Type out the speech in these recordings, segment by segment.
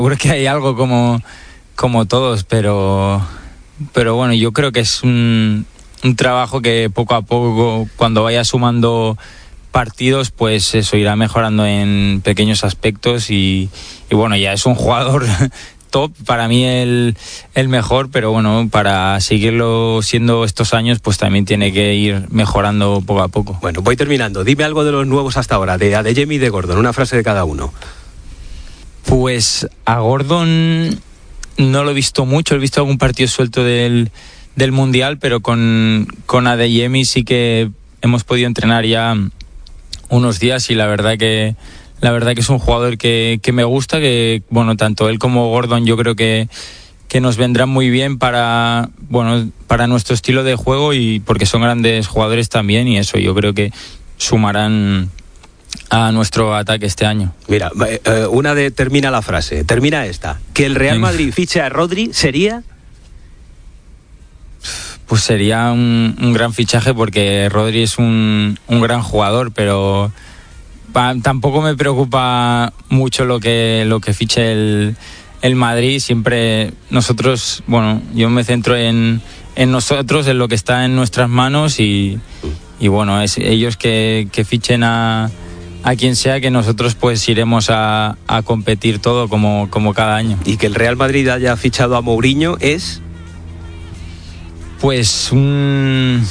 Seguro que hay algo como todos, pero bueno, yo creo que es un trabajo que poco a poco, cuando vaya sumando partidos, pues eso irá mejorando en pequeños aspectos y bueno, ya es un jugador top, para mí el mejor, pero bueno, para seguirlo siendo estos años, pues también tiene que ir mejorando poco a poco. Bueno, voy terminando. Dime algo de los nuevos hasta ahora, de Adeyemi y de Gordon, una frase de cada uno. Pues a Gordon no lo he visto mucho, he visto algún partido suelto del Mundial, pero con Adeyemi sí que hemos podido entrenar ya unos días y la verdad que es un jugador que me gusta, que bueno, tanto él como Gordon yo creo que nos vendrán muy bien para nuestro estilo de juego y porque son grandes jugadores también, y eso yo creo que sumarán a nuestro ataque este año. Mira, termina la frase, termina esta. Que el Real Madrid fiche a Rodri sería... Pues sería un gran fichaje porque Rodri es un gran jugador, pero tampoco me preocupa mucho lo que fiche el Madrid. Siempre nosotros, bueno, yo me centro en nosotros, en lo que está en nuestras manos y bueno, es ellos que fichen a quien sea, que nosotros pues iremos a competir todo como cada año. Y que el Real Madrid haya fichado a Mourinho es... Pues un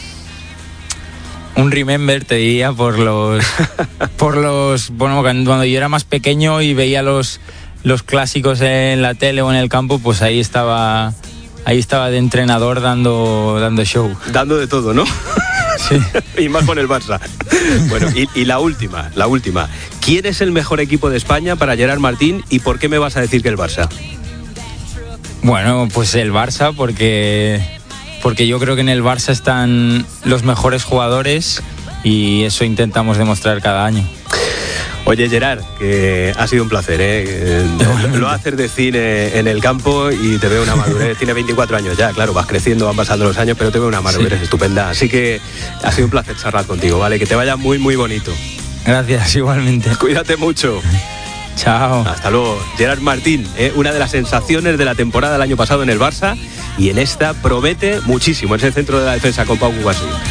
remember, te diría, por los bueno, cuando yo era más pequeño y veía los clásicos en la tele o en el campo, pues ahí estaba de entrenador dando show. Dando de todo, ¿no? Sí. Y más con el Barça. Bueno, y la última. ¿Quién es el mejor equipo de España para Gerard Martín y por qué me vas a decir que el Barça? Bueno, pues el Barça porque yo creo que en el Barça están los mejores jugadores y eso intentamos demostrar cada año. Oye, Gerard, que ha sido un placer, ¿eh? Lo haces de cine en el campo y te veo una madurez. Tiene 24 años ya, claro, vas creciendo, van pasando los años, pero te veo una madurez estupenda. Así que ha sido un placer charlar contigo, ¿vale? Que te vaya muy, muy bonito. Gracias, igualmente. Cuídate mucho. Chao. Hasta luego. Gerard Martín, una de las sensaciones de la temporada del año pasado en el Barça, y en esta promete muchísimo. Es el centro de la defensa con Pau Cubarsí.